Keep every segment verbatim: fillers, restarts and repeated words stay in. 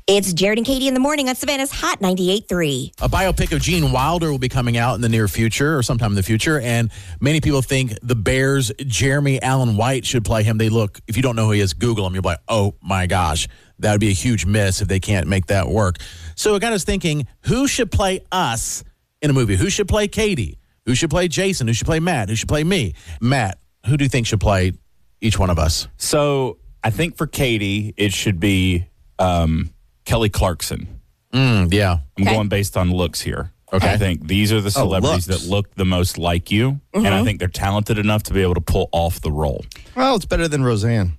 It's Jared and Katie in the morning on Savannah's Hot ninety-eight point three. A biopic of Gene Wilder will be coming out in the near future or sometime in the future, and many people think the Bears' Jeremy Allen White should play him. They look, if you don't know who he is, Google him. You'll be like, oh my gosh, that would be a huge miss if they can't make that work. So it got us thinking, who should play us in a movie? Who should play Katie? Who should play Jason? Who should play Matt? Who should play me? Matt, who do you think should play each one of us? So I think for Katie, it should be um, Kelly Clarkson. Mm, yeah. I'm Okay. going based on looks here. Okay. I think these are the celebrities looks. that look the most like you, and I think they're talented enough to be able to pull off the role. Well, it's better than Roseanne.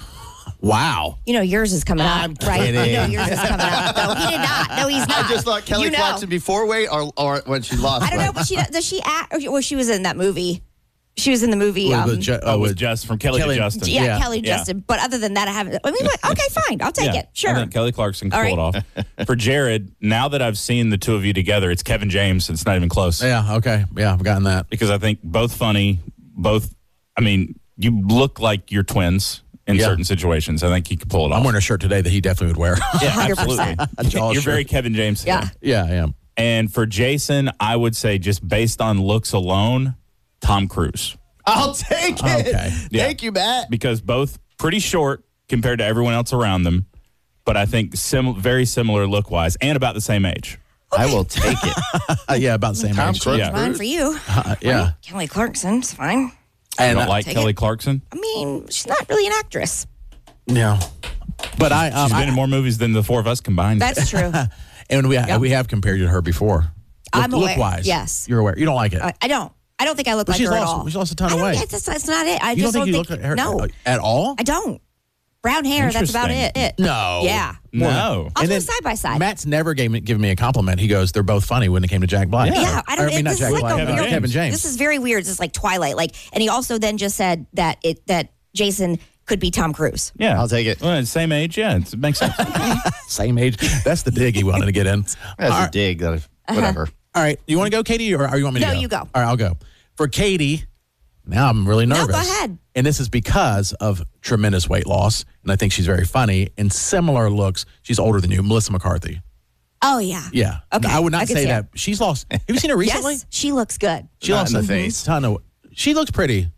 Wow. You know yours is coming I'm out, right? You know kidding. yours is coming out. No, he did not. No, he's not. I just thought Kelly you know. Clarkson before weight or, or when she lost I don't know, weight. but she does she act? Well, she was in that movie. She was in the movie. With- Um, with Ju- Oh, uh, with with just from Kelly, Kelly- to Justin. yeah, yeah. Kelly Yeah. Justin. But other than that, I haven't. I mean, but- okay, fine. I'll take Yeah, it. Sure. I think Kelly Clarkson can All pull it off. For Jared, now that I've seen the two of you together, it's Kevin James. It's not even close. Yeah, okay. Yeah, I've gotten that. Because I think both funny, both, I mean, you look like you're twins in Yeah. certain situations. I think you can pull it off. I'm wearing a shirt today that he definitely would wear. Yeah, one hundred percent. absolutely. You're very Kevin James. Yeah. Yeah, I am. And for Jason, I would say just based on looks alone, Tom Cruise. I'll take it. Okay. Yeah. Thank you, Matt. Because both pretty short compared to everyone else around them, but I think sim- very similar look-wise and about the same age. I will take it. Uh, yeah, about the same Tom age. Cruise. Yeah. Fine for you. Uh, yeah. Kelly Clarkson's fine. You And don't uh, like take Kelly it. Clarkson? I mean, she's not really an actress. yeah. But I, um, She's been I in more movies than the four of us combined. That's true. and we we have compared you to her before. Look, I'm aware. Look wise. Yes. You're aware. You don't like it. I, I don't. I don't think I look But like she's her lost- at all. she's lost a ton I of don't- weight. That's, that's not it. I you just don't think you think, look at her no, at all? I don't. Brown hair. That's about it. Interesting. it. No. Yeah. No. I'll And do then side by side. Matt's never gave me, given me a compliment. He goes, they're both funny when it came to Jack Black. Yeah. Yeah, I don't. Or, I mean, it, not this Jack is like Black, a Kevin weird- James. Kevin James. This is very weird. This is like Twilight. Like, and he also then just said that it that Jason could be Tom Cruise. Yeah. I'll take it. Well, same age, yeah. It makes sense. Same age. That's the dig he wanted to get in. That's All a right. dig. That I, whatever. All right. You want to go, Katie, or, or you want me to No, go? you go. All right, I'll go. For Katie, now I'm really No, nervous. go ahead. And this is because of tremendous weight loss, and I think she's very funny and similar looks. She's older than you, Melissa McCarthy. Oh yeah. Yeah. Okay, I would I not can say see that. She's lost. Have you seen her recently? Yes, she looks good. She Not lost in the a face. ton of. She looks pretty.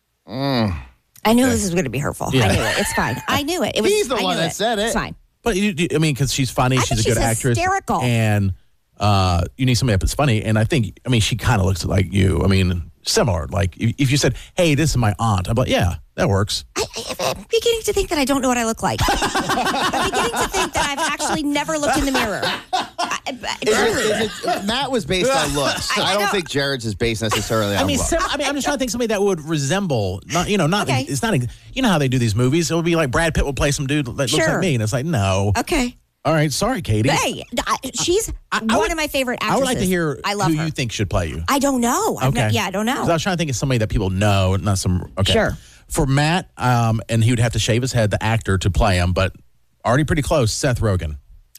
I knew this was going to be hurtful. Yeah. I knew it. It's fine. I knew it. It was. He's the I one knew that said it. It's fine. But you, you- I mean, because she's funny, I she's a think good she's actress, hysterical. and uh, you need somebody that's funny. And I think, I mean, she kind of looks like you. I mean, similar. Like if, if you said, "Hey, this is my aunt," I'm like, "Yeah, that works." I, I, I'm beginning to think that I don't know what I look like. I'm beginning to think that I've actually never looked in the mirror. I, I, Is it, is it, Matt was based on looks. I- I, I don't know. think Jared's is based necessarily I on mean, looks. sim- I mean, I'm just trying to think somebody that would resemble, not you know, not Okay. it's not. You know how they do these movies? It would be like Brad Pitt would play some dude that looks Sure. like me, and it's like, no. okay. All right, sorry, Katie. Hey, I, she's I one would- of my favorite I actresses. would like to hear I love who her. you think should play you. I don't know. I've Okay. not, yeah, I don't 'Cause I know. was trying to think of somebody that people know, not some. Okay. Sure. For Matt, um, and he would have to shave his head, the actor, to play him, but already pretty close. Seth Rogen.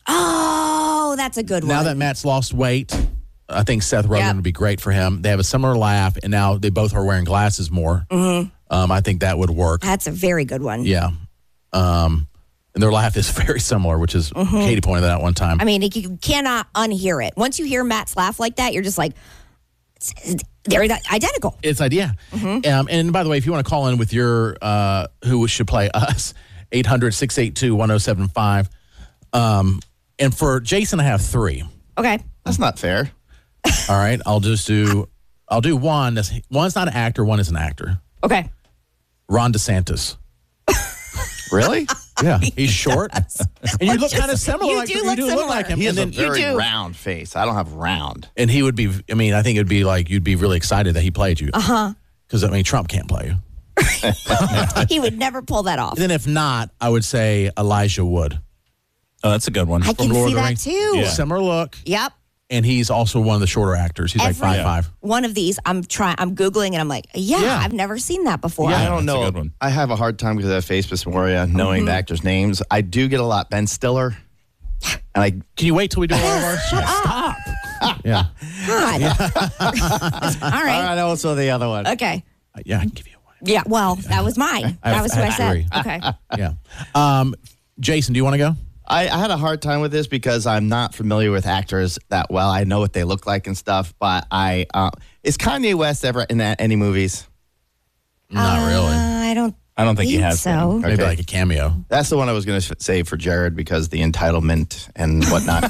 Oh, that's a good one. Now that Matt's lost weight, I think Seth Rogen Yep. would be great for him. They have a similar laugh, and now they both are wearing glasses more. Mm-hmm. Um, I think that would work. That's a very good one. Yeah. Um, and their laugh is very similar, which is Katie pointed that out one time. I mean, you cannot unhear it. Once you hear Matt's laugh like that, you're just like, it's- they're that identical. It's idea. Mm-hmm. Um, and by the way, if you want to call in with your uh, who should play us, eight hundred, six eight two, one oh seven five. Um, and for Jason, I have three. Okay. That's not fair. All right, I'll just do. I'll do one. That's, one's not an actor. One is an actor. Okay. Ron DeSantis. Really? Yeah, he's short, and you look kind of similar. you like, do you look do look similar. like him. He and has a then, very do. round face. I don't have round. and he would be. I mean, I think it'd be like you'd be really excited that he played you. Uh Uh-huh. huh. Because I mean, Trump can't play you. He would never pull that off. And then if not, I would say Elijah Wood. Oh, that's a good one. I can Lord see of the that Rings. too. Yeah. Similar look, Yep. and he's also one of the shorter actors. He's Every like five five. one of these, I'm trying. I'm googling and I'm like, yeah, Yeah. I've never seen that before. Yeah. I don't that's a know. good one. I have a hard time because I have face dysphoria knowing the actors' names. I do get a lot. Ben Stiller. And I Can you wait till we do all of ours? Shut up. Yeah, God. All all right. right, also the other one. Okay. yeah, I can give you one. Yeah. Well, that was mine. I- That was who I I have said. three. Okay. Yeah. Um, Jason, do you want to go? I, I had a hard time with this because I'm not familiar with actors that well. I know what they look like and stuff, but I uh, is Kanye West ever in that, any movies? Not really. Uh, I don't. I don't think he has so. been. Maybe Okay. like a cameo. That's the one I was going to say for Jared because the entitlement and whatnot.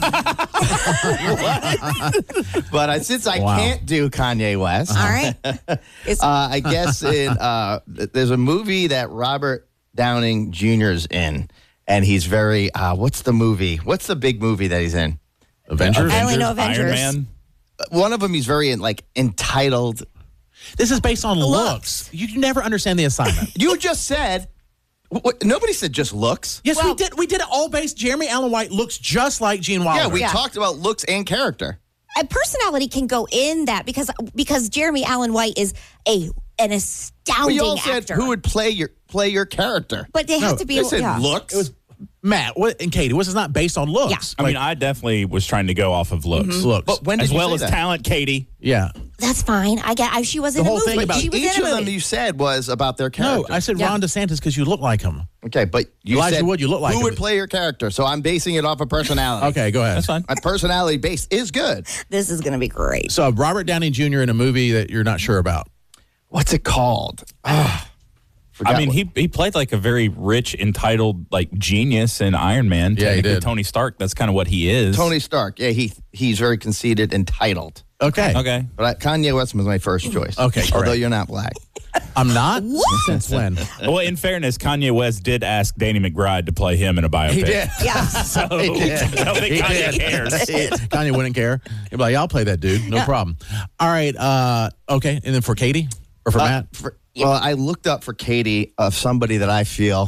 But I, since I Wow. can't do Kanye West, All right. It's, uh, I guess in uh, th- there's a movie that Robert Downing Junior's in, and he's very. Uh, what's the movie? What's the big movie that he's in? Avengers? I only know Iron Avengers. Man. One of them, he's very like entitled. This is based on Looks. looks. You never understand the assignment. You just said. What, nobody said just looks. Yes, we Well- did. We did it all based. Jeremy Allen White looks just like Gene Wilder. Yeah, we Yeah. talked about looks and character. a personality can go in that because because Jeremy Allen White is a an But astounding you all said actor. who would play your play your character. but they have No, to be. They said yeah. looks. It was Matt what, and Katie. This is not based on looks. I mean, I definitely was trying to go off of looks. looks. But when did As you well say as that? talent, Katie. yeah. That's fine. I get. I, she was in The a whole movie. thing about she was Each in a of them movie. you said was about their No, character. I said Yeah. Ron DeSantis because you look like him. Okay, but you Elijah said Wood, you look like who him. would play your character. So I'm basing it off of personality. Okay, go ahead. That's fine. My personality base is good. This is going to be great. So Robert Downey Junior in a movie that you're not sure about. What's it called? Ah, forgot I mean, what- he he played like a very rich, entitled, like genius in Iron Man. Yeah, he Technically, did. Tony Stark. That's kind of what he is. Tony Stark. Yeah, he he's very conceited, entitled. Okay. Okay. But I, Kanye West was my first choice. Okay, although correct. you're not black. I'm not. Since when? Well, in fairness, Kanye West did ask Danny McBride to play him in a biopic. He did. Yeah. So He did. I don't think He Kanye did. cares. Kanye wouldn't care. He'd be like, yeah, I'll play that dude. No problem. All right. Uh, okay. And then for Katie or for Uh, Matt? for- well, I looked up for Katie of somebody that I feel.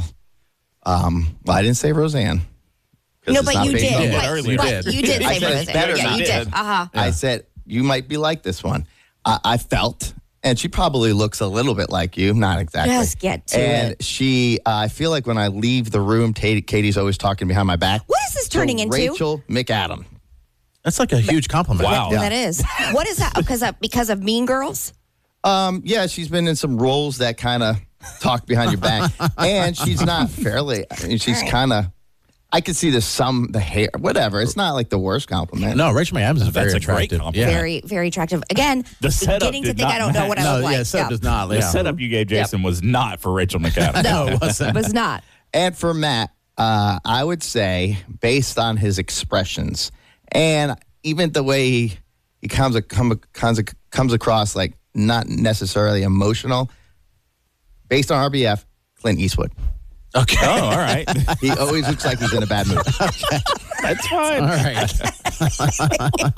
Um, well, I didn't say Roseanne. 'Cause No, it's but not you based did. on did. looks. But- Earlier but did. You did I say said it's Roseanne. better Yeah, not. you did. Uh huh. I said you might be like this one. I, I felt, and she probably looks a little bit like you, not exactly. Just get to and it. she, uh, I feel like when I leave the room, Katie, Katie's always talking behind my back. What is this turning So into? Rachel McAdam. That's like a huge compliment. Wow. That is. What is that? Because of because of Mean Girls. Um, yeah, she's been in some roles that kind of talk behind your back, and she's not fairly. I mean, she's kind of. I could see the some the hair, whatever. It's not like the worst compliment. No, Rachel McAdams is very That's a great attractive. compliment. Yeah. Very very attractive. Again, The setup beginning to did think not I don't know what I no, look like. yeah, Seb Yeah. does not. The Yeah. setup you gave Jason was not for Rachel McAdams. No, it wasn't. Was not. And for Matt, uh, I would say, based on his expressions and even the way he, he comes, come, comes comes across like not necessarily emotional, based on R B F, Clint Eastwood. Okay. Oh, all right. He always looks like he's in a bad mood. That's fine. All right.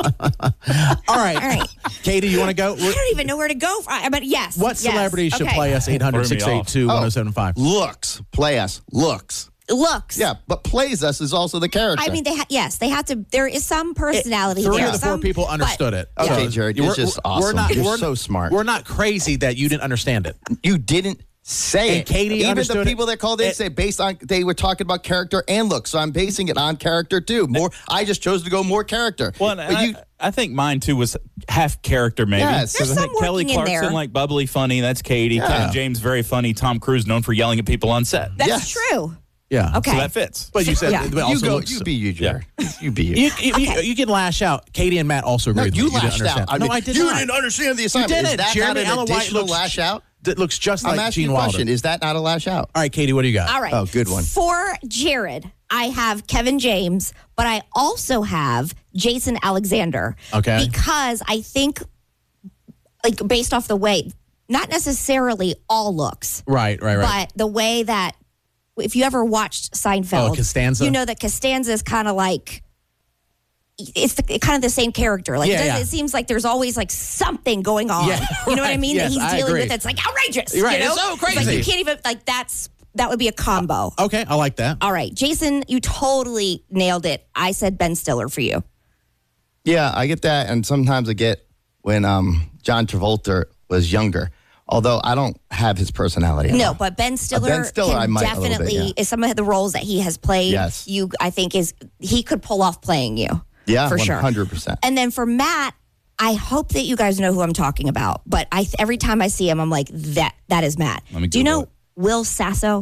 All right. All right. Katie, you want to go? I don't even know where to go. I but yes. What yes. celebrity should Okay. play us eight hundred, six eight two, one oh seven five? Looks, play us, looks. Looks. Yeah, but plays us is also the character. I mean, they ha- yes, they have to. There is some personality Three there. of the four some- people but- understood it. Okay, So Jared, we're- you're just we're awesome. not, You're we're, so smart. We're not crazy that you didn't understand it. you didn't say And it. Katie Even understood the it. people that called in It- say based on they were talking about character and look, so I'm basing it on character too. More, I just chose to go more character. Well, and But I, you, I think mine too was half character, maybe. Yes. Because There's I some think Kelly working in Clarkson, there. like bubbly, funny. That's Katie. Yeah. Kevin James, very funny. Tom Cruise, known for yelling at people on set. That's Yes. true. Yeah. Okay. So that fits. But you said Yeah. but you also go, looks- you be you, Jared. You be you. You, you, you- Okay. you can lash out. Katie and Matt also agree No, with you me. didn't lashed understand. out. no, mean, I did you not. didn't understand the You assignment. did Is it. that Jeremy not an Allen White additional looks, lash out? That looks just I'm like asking Gene you a Wilder. question. Is that not a lash out? All right, Katie, what do you got? All right. Oh, good one. For Jared, I have Kevin James, but I also have Jason Alexander. Okay. Because I think, like, based off the way, not necessarily all looks, Right, right, right. but the way that, if you ever watched Seinfeld, Oh, Costanza? you know that Costanza is kind of like, it's the, kind of the same character. Like, Yeah, it, does, yeah. it seems like there's always like something going on. Yeah, you know what I right. mean? Yes, that he's I dealing agree. with. It's like outrageous. Right, You know? it's so like crazy. you can't even like that's that would be a combo. Okay, I like that. All right, Jason, you totally nailed it. I said Ben Stiller for you. Yeah, I get that, and sometimes I get when um, John Travolta was younger. Although I don't have his personality. at No, all. but Ben Stiller, Ben Stiller, I can might a little bit, definitely yeah. is some of the roles that he has played. Yes. You, I think is he could pull off playing you. yeah, for one sure. hundred percent. And then for Matt, I hope that you guys know who I'm talking about. But I every time I see him, I'm like that. That is Matt. Let me Do you know Google Will Sasso?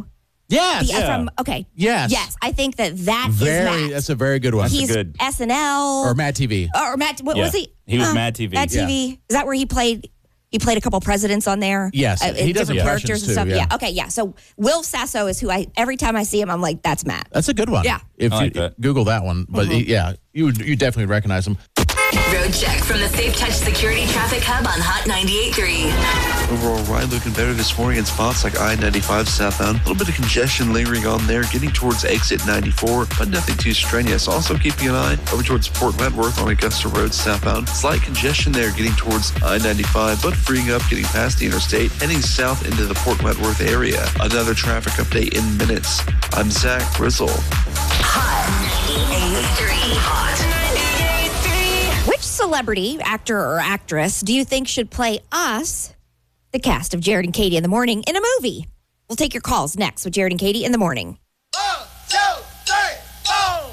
Yes. The- uh, Yeah. From okay. Yes. Yes. I think that that is Very. Matt. That's a very good one. He's good- S N L or Mad T V. or Matt. What Yeah. was he? He was Uh, Mad T V. Mad T V. Is that where he played? He played a couple presidents on there. Yes, uh, he does different impressions characters and too, stuff. yeah. Okay. Yeah. So Will Sasso is who I every time I see him, I'm like, that's Matt. That's a good one. Yeah. If I like you that. Google that one, but he- yeah, you would you definitely recognize him. Road check from the Safe Touch Security Traffic Hub on Hot ninety-eight point three. Overall ride looking better this morning in spots like I ninety-five southbound. A little bit of congestion lingering on there, getting towards exit ninety-four, but nothing too strenuous. Also keeping an eye over towards Port Wentworth on Augusta Road southbound. Slight congestion there getting towards I ninety-five, but freeing up getting past the interstate, heading south into the Port Wentworth area. Another traffic update in minutes. I'm Zach Grizzle. Hot ninety-eight point three. Hot ninety-eight point three. Which celebrity, actor or actress, do you think should play us, the cast of Jared and Katie in the Morning, in a movie? We'll take your calls next with Jared and Katie in the Morning.